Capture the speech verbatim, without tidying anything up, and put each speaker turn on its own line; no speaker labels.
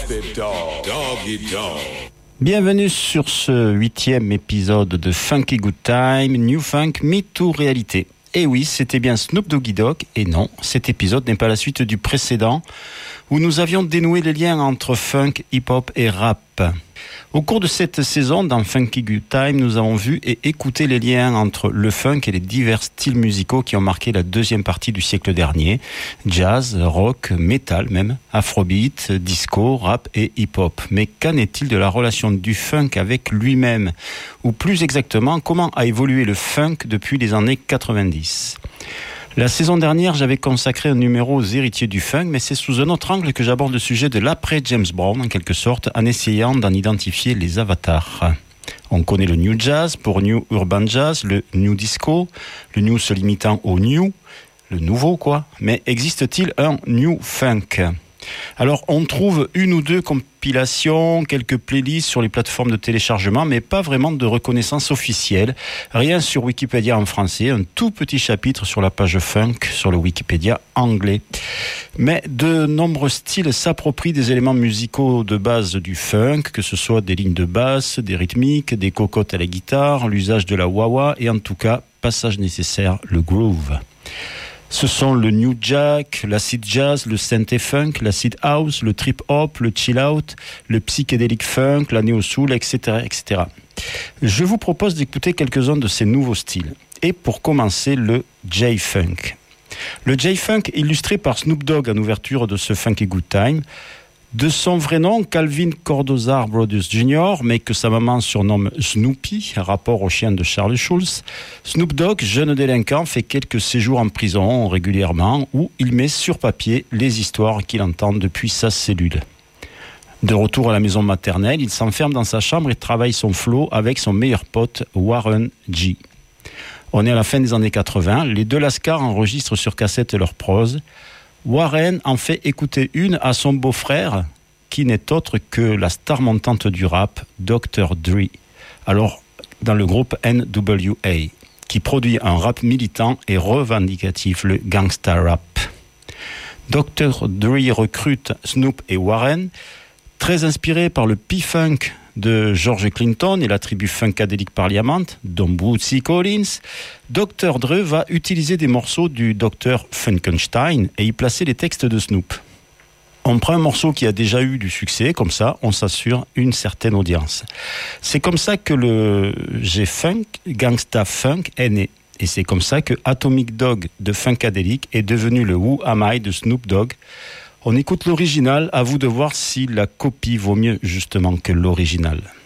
Dog. Doggy Dog.
Bienvenue sur ce huitième épisode de Funky Good Time, New Funk, Meet to Réalité. Et oui, c'était bien Snoop Doggy Dogg, et non, cet épisode n'est pas la suite du précédent, où nous avions dénoué les liens entre funk, hip-hop et rap. Au cours de cette saison, dans Funky Good Time, nous avons vu et écouté les liens entre le funk et les divers styles musicaux qui ont marqué la deuxième partie du siècle dernier. Jazz, rock, metal même, afrobeat, disco, rap et hip-hop. Mais qu'en est-il de la relation du funk avec lui-même ? Ou plus exactement, comment a évolué le funk depuis les années quatre-vingt-dix ? La saison dernière, j'avais consacré un numéro aux héritiers du funk, mais c'est sous un autre angle que j'aborde le sujet de l'après-James Brown, en quelque sorte, en essayant d'en identifier les avatars. On connaît le New Jazz pour New Urban Jazz, le New Disco, le New se limitant au New, le nouveau quoi, mais existe-t-il un New Funk ? Alors, on trouve une ou deux compilations, quelques playlists sur les plateformes de téléchargement, mais pas vraiment de reconnaissance officielle. Rien sur Wikipédia en français, un tout petit chapitre sur la page funk, sur le Wikipédia anglais. Mais de nombreux styles s'approprient des éléments musicaux de base du funk, que ce soit des lignes de basse, des rythmiques, des cocottes à la guitare, l'usage de la wah-wah et en tout cas, passage nécessaire, le groove. Ce sont le new jack, l'acid jazz, le synthé funk, l'acid house, le trip hop, le chill out, le psychédélique funk, la neo soul, et cetera, et cetera. Je vous propose d'écouter quelques-uns de ces nouveaux styles. Et pour commencer, le J-Funk. Le J-Funk, illustré par Snoop Dogg en ouverture de ce Funky Good Time, de son vrai nom, Calvin Cordozar Brothers junior, mais que sa maman surnomme Snoopy, rapport au chien de Charles Schulz, Snoop Dogg, jeune délinquant, fait quelques séjours en prison régulièrement où il met sur papier les histoires qu'il entend depuis sa cellule. De retour à la maison maternelle, il s'enferme dans sa chambre et travaille son flow avec son meilleur pote Warren G. On est à la fin des années quatre-vingts, les deux Lascars enregistrent sur cassette leur prose. Warren en fait écouter une à son beau-frère, qui n'est autre que la star montante du rap, docteur Dre, alors dans le groupe N W A, qui produit un rap militant et revendicatif, le gangsta rap. docteur Dre recrute Snoop et Warren, très inspiré par le P-Funk de George Clinton et la tribu Funkadelic Parliament, dont Bootsy Collins, docteur Dre va utiliser des morceaux du docteur Funkenstein et y placer les textes de Snoop. On prend un morceau qui a déjà eu du succès, comme ça, on s'assure une certaine audience. C'est comme ça que le G-Funk, Gangsta Funk, est né. Et c'est comme ça que Atomic Dog de Funkadelic est devenu le Who Am I de Snoop Dogg. On écoute l'original, à vous de voir si la copie vaut mieux justement que l'original.